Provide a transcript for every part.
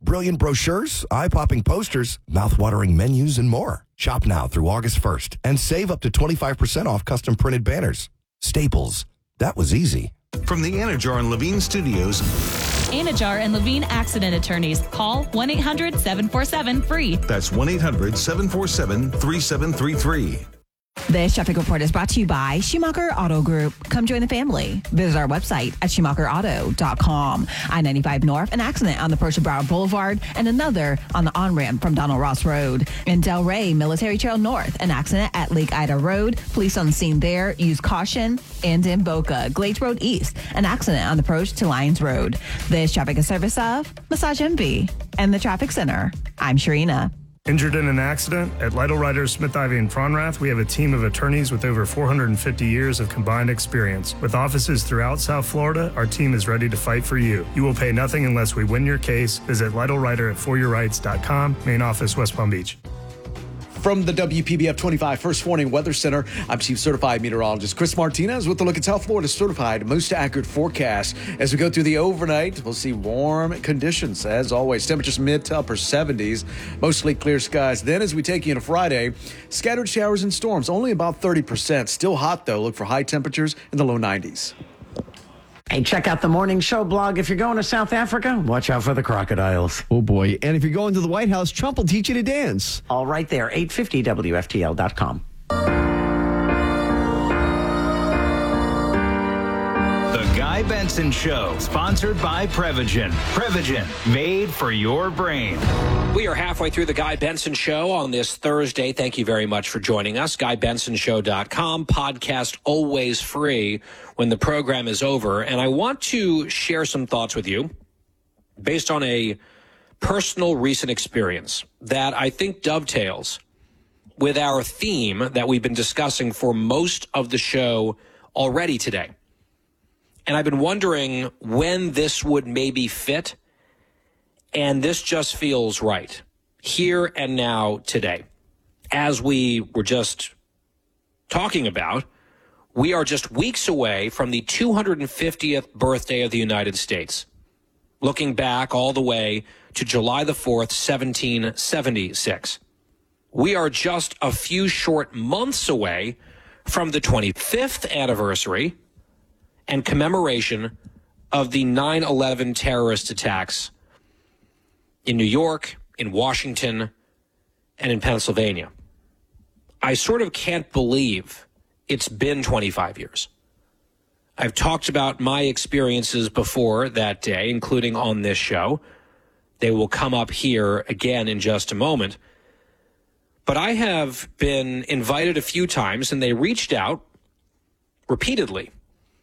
brilliant brochures, eye-popping posters, mouth-watering menus, and more. Shop now through August 1st and save up to 25% off custom printed banners. Staples. That was easy. From the Anajar and Levine Studios. Anajar and Levine Accident Attorneys. Call 1-800-747-FREE. That's 1-800-747-3733. This traffic report is brought to you by Schumacher Auto Group. Come join the family. Visit our website at SchumacherAuto.com. I-95 North, an accident on the Percival Broward Boulevard, and another on the on-ramp from Donald Ross Road. In Delray, Military Trail North, an accident at Lake Ida Road. Police on scene there. Use caution. And in Boca, Glades Road East, an accident on the approach to Lyons Road. This traffic is service of Massage Envy and the Traffic Center. I'm Sharina. Injured in an accident? At Lytle Writers, Smith, Ivy, and Fronrath, we have a team of attorneys with over 450 years of combined experience. With offices throughout South Florida, our team is ready to fight for you. You will pay nothing unless we win your case. Visit LytleWriter at foryourrights.com, main office, West Palm Beach. From the WPBF 25 First Warning Weather Center, I'm Chief Certified Meteorologist Chris Martinez with a look at South Florida's certified most accurate forecast. As we go through the overnight, we'll see warm conditions. As always, temperatures mid to upper 70s, mostly clear skies. Then as we take you into Friday, scattered showers and storms, only about 30%. Still hot, though. Look for high temperatures in the low 90s. Hey, check out the Morning Show blog. If you're going to South Africa, watch out for the crocodiles. Oh, boy. And if you're going to the White House, Trump will teach you to dance. All right there, 850WFTL.com. The Guy Benson Show, sponsored by Prevagen. Prevagen, made for your brain. We are halfway through the Guy Benson Show on this Thursday. Thank you very much for joining us. GuyBensonShow.com. Podcast always free when the program is over. And I want to share some thoughts with you based on a personal recent experience that I think dovetails with our theme that we've been discussing for most of the show already today. And I've been wondering when this would maybe fit. And this just feels right here and now today. As we were just talking about, we are just weeks away from the 250th birthday of the United States. Looking back all the way to July the 4th, 1776. We are just a few short months away from the 25th anniversary and commemoration of the 9/11 terrorist attacks in New York, in Washington, and in Pennsylvania. I sort of can't believe it's been 25 years. I've talked about my experiences before that day, including on this show. They will come up here again in just a moment. But I have been invited a few times, and they reached out repeatedly.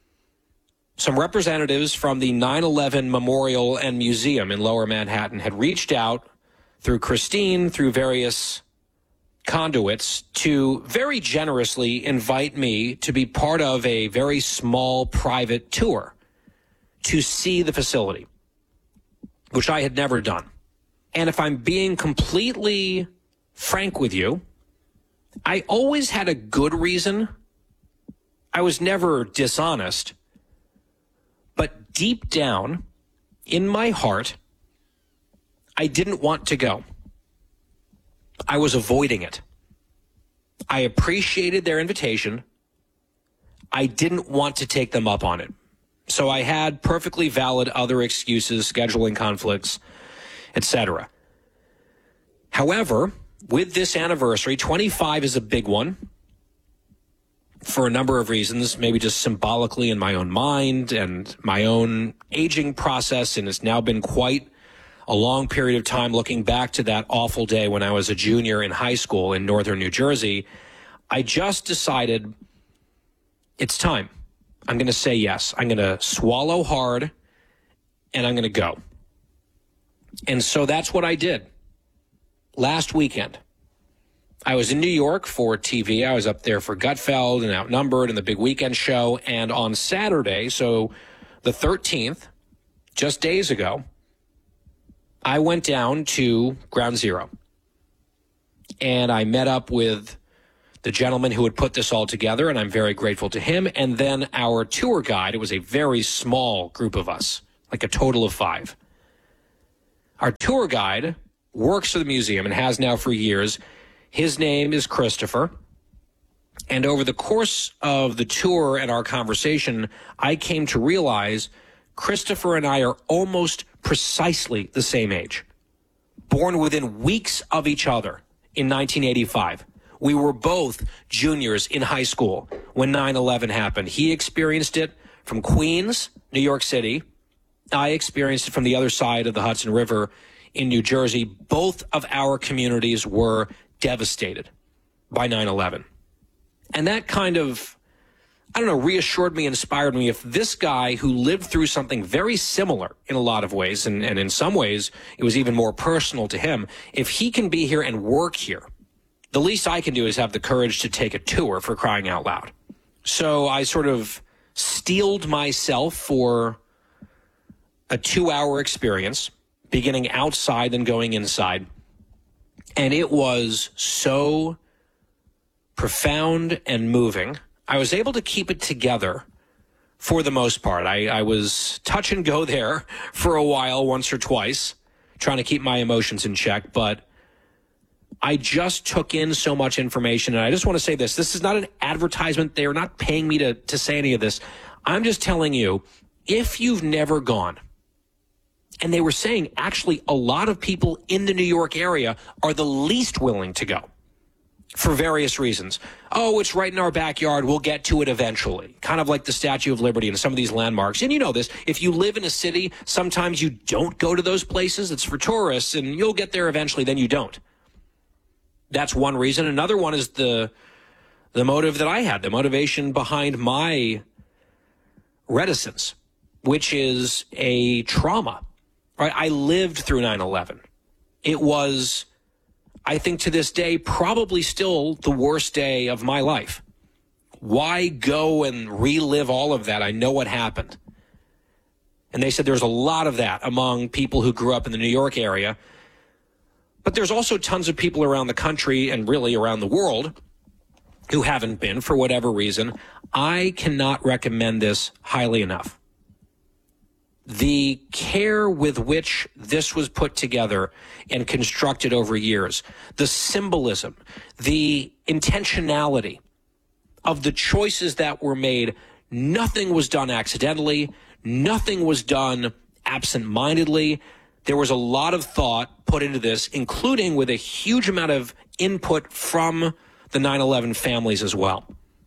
Some representatives from the 9/11 Memorial and Museum in Lower Manhattan had reached out through Christine, through various conduits, to very generously invite me to be part of a very small private tour to see the facility, which I had never done. And if I'm being completely frank with you, I always had a good reason. I was never dishonest. But deep down in my heart, I didn't want to go. I was avoiding it. I appreciated their invitation. I didn't want to take them up on it. So I had perfectly valid other excuses, scheduling conflicts, etc. However, with this anniversary, 25 is a big one. For a number of reasons, maybe just symbolically in my own mind and my own aging process. And it's now been quite a long period of time looking back to that awful day when I was a junior in high school in northern New Jersey. I just decided it's time. I'm going to say yes. I'm going to swallow hard and I'm going to go. And so that's what I did last weekend. I was in New York for TV. I was up there for Gutfeld and Outnumbered and the big weekend show. And on Saturday, so the 13th, just days ago, I went down to Ground Zero. And I met up with the gentleman who had put this all together, and I'm very grateful to him. And then our tour guide, it was a very small group of us, like a total of 5. Our tour guide works for the museum and has now for years. His name is Christopher. And over the course of the tour and our conversation, I came to realize Christopher and I are almost precisely the same age. Born within weeks of each other in 1985. We were both juniors in high school when 9/11 happened. He experienced it from Queens, New York City. I experienced it from the other side of the Hudson River in New Jersey. Both of our communities were devastated by 9/11. And that kind of, reassured me, inspired me. If this guy who lived through something very similar in a lot of ways, and in some ways it was even more personal to him, if he can be here and work here, the least I can do is have the courage to take a tour, for crying out loud. So I sort of steeled myself for a 2-hour experience, beginning outside and going inside. And it was so profound and moving. I was able to keep it together for the most part. I was touch and go there for a while, once or twice, trying to keep my emotions in check, but I just took in so much information. And I just want to say this. This is not an advertisement. They are not paying me to say any of this. I'm just telling you, if you've never gone, and they were saying actually a lot of people in the New York area are the least willing to go for various reasons. Oh, it's right in our backyard. We'll get to it eventually. Kind of like the Statue of Liberty and some of these landmarks. And you know this, if you live in a city, sometimes you don't go to those places. It's for tourists and you'll get there eventually, then you don't. That's one reason. Another one is the motive that I had, the motivation behind my reticence, which is a trauma. Right? I lived through 9/11. It was, I think to this day, probably still the worst day of my life. Why go and relive all of that? I know what happened. And they said there's a lot of that among people who grew up in the New York area. But there's also tons of people around the country and really around the world who haven't been for whatever reason. I cannot recommend this highly enough. The care with which this was put together and constructed over years, the symbolism, the intentionality of the choices that were made, nothing was done accidentally, nothing was done absent-mindedly. There was a lot of thought put into this, including with a huge amount of input from the 9/11 families as well.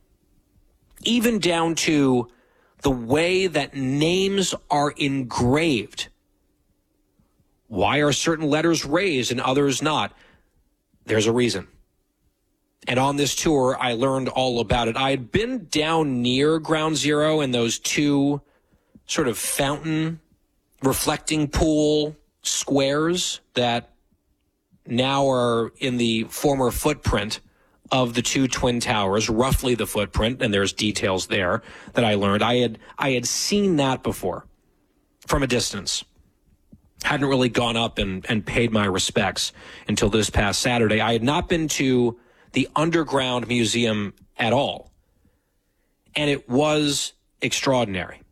Even down to the way that names are engraved. Why are certain letters raised and others not? There's a reason. And on this tour, I learned all about it. I had been down near Ground Zero in those two sort of fountain reflecting pool squares that now are in the former footprint of the two Twin Towers, roughly the footprint, and there's details there that I learned. I had seen that before from a distance. Hadn't really gone up and paid my respects until this past Saturday. I had not been to the underground museum at all, and it was extraordinary.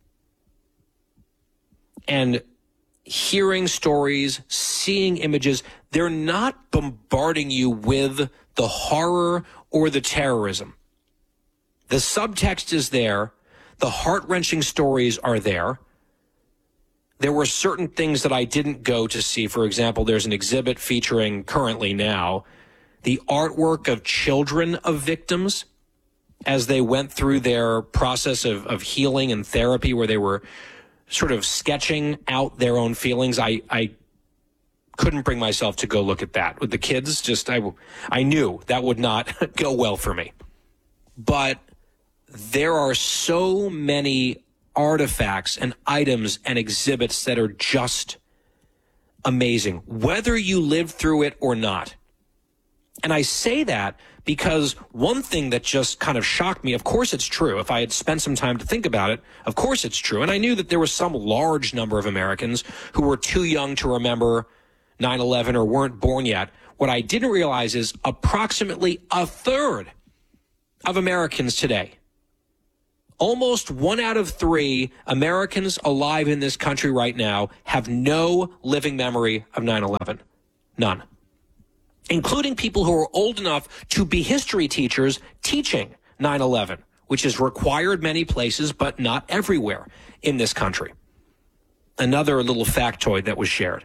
And hearing stories, seeing images, they're not bombarding you with the horror or the terrorism. The subtext is there. The heart-wrenching stories are there. There were certain things that I didn't go to see. For example, there's an exhibit featuring currently now the artwork of children of victims as they went through their process of healing and therapy, where they were sort of sketching out their own feelings. I couldn't bring myself to go look at that with the kids. I knew that would not go well for me. But there are so many artifacts and items and exhibits that are just amazing, whether you lived through it or not. And I say that because one thing that just kind of shocked me, of course it's true. If I had spent some time to think about it, of course it's true. And I knew that there was some large number of Americans who were too young to remember 9/11 or weren't born yet. What I didn't realize is approximately a third of Americans today almost 1 out of 3 Americans alive in this country right now have no living memory of 9/11. None. Including people who are old enough to be history teachers teaching 9/11, which is required many places, but not everywhere in this country. Another little factoid that was shared.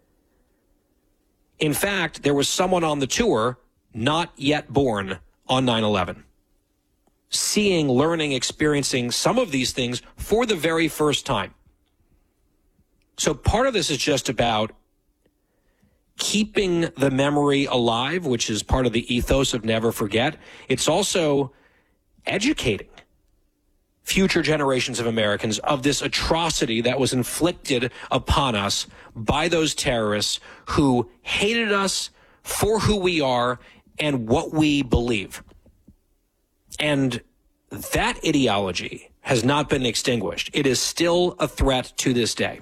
In fact, there was someone on the tour not yet born on 9/11. Seeing, learning, experiencing some of these things for the very first time. So part of this is just about keeping the memory alive, which is part of the ethos of Never Forget. It's also educating future generations of Americans of this atrocity that was inflicted upon us by those terrorists who hated us for who we are and what we believe. And that ideology has not been extinguished. It is still a threat to this day.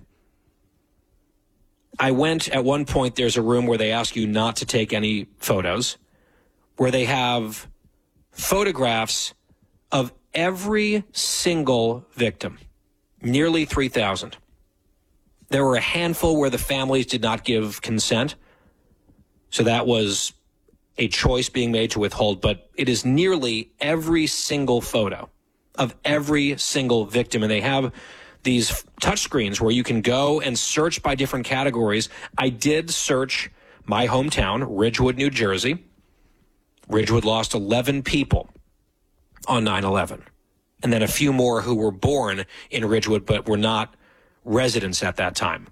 I went at one point, there's a room where they ask you not to take any photos, where they have photographs of every single victim, nearly 3,000. There were a handful where the families did not give consent. So that was a choice being made to withhold, but it is nearly every single photo of every single victim. And they have these touchscreens where you can go and search by different categories. I did search my hometown, Ridgewood, New Jersey. Ridgewood lost 11 people on 9/11. And then a few more who were born in Ridgewood but were not residents at that time.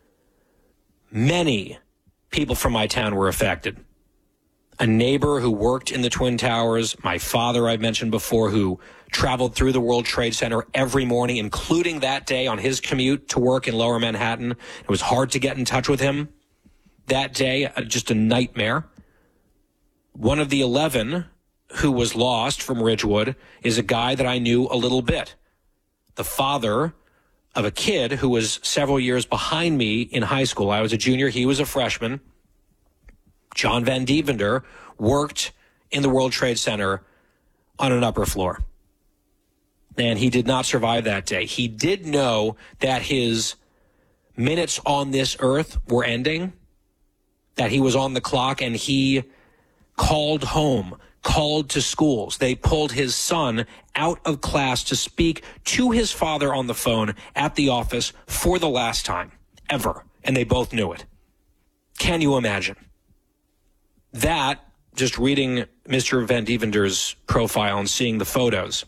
Many people from my town were affected. A neighbor who worked in the Twin Towers, my father I mentioned before, who traveled through the World Trade Center every morning, including that day on his commute to work in Lower Manhattan. It was hard to get in touch with him that day, just a nightmare. One of the 11 who was lost from Ridgewood is a guy that I knew a little bit. The father of a kid who was several years behind me in high school. I was a junior, he was a freshman. John Van Dievender worked in the World Trade Center on an upper floor. And he did not survive that day. He did know that his minutes on this earth were ending, that he was on the clock, and he called home, called to schools. They pulled his son out of class to speak to his father on the phone at the office for the last time ever. And they both knew it. Can you imagine? That, just reading Mr. Van Dievender's profile and seeing the photos,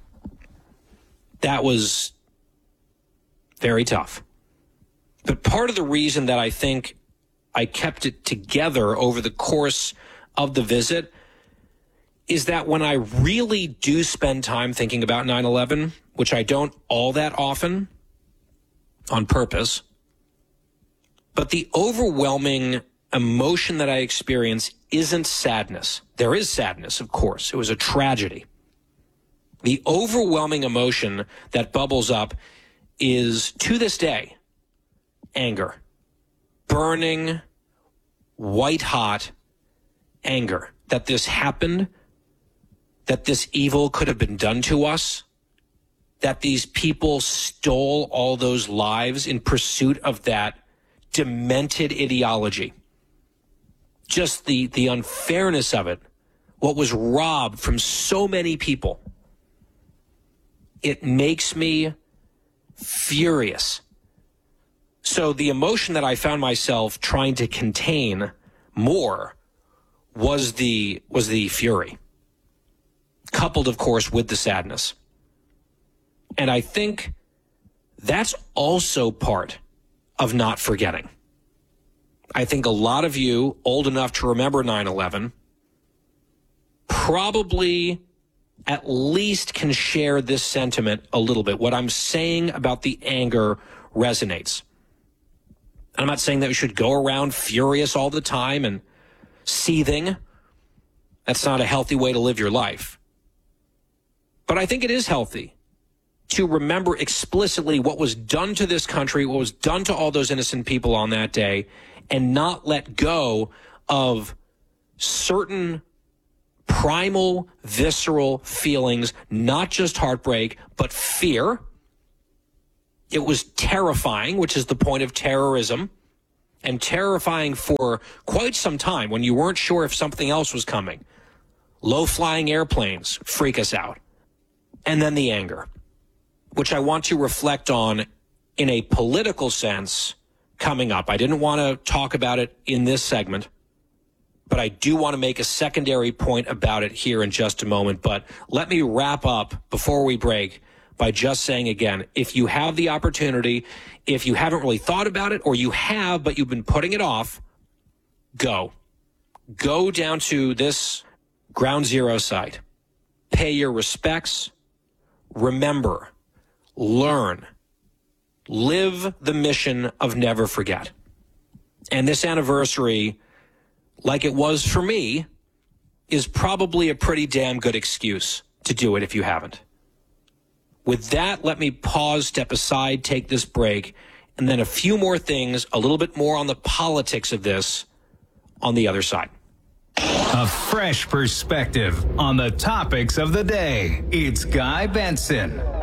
that was very tough. But part of the reason that I think I kept it together over the course of the visit is that when I really do spend time thinking about 9/11, which I don't all that often on purpose, but the overwhelming emotion that I experience isn't sadness. There is sadness, of course. It was a tragedy. The overwhelming emotion that bubbles up is, to this day, anger. Burning, white-hot anger that this happened, that this evil could have been done to us, that these people stole all those lives in pursuit of that demented ideology. Just the unfairness of it, what was robbed from so many people. It makes me furious. So the emotion that I found myself trying to contain more was the fury, coupled, of course, with the sadness. And I think that's also part of not forgetting. I think a lot of you old enough to remember 9/11 probably at least can share this sentiment a little bit. What I'm saying about the anger resonates. I'm not saying that we should go around furious all the time and seething. That's not a healthy way to live your life. But I think it is healthy to remember explicitly what was done to this country, what was done to all those innocent people on that day, and not let go of certain primal, visceral feelings, not just heartbreak, but fear. It was terrifying, which is the point of terrorism, and terrifying for quite some time when you weren't sure if something else was coming. Low-flying airplanes freak us out. And then the anger, which I want to reflect on in a political sense coming up. I didn't want to talk about it in this segment, but I do want to make a secondary point about it here in just a moment. But let me wrap up before we break by just saying again, if you have the opportunity, if you haven't really thought about it, or you have, but you've been putting it off, go. Go down to this Ground Zero site. Pay your respects. Remember, learn, live the mission of never forget. And this anniversary, like it was for me, is probably a pretty damn good excuse to do it if you haven't. With that, let me pause, step aside, take this break, and then a few more things, a little bit more on the politics of this on the other side. A fresh perspective on the topics of the day. It's Guy Benson.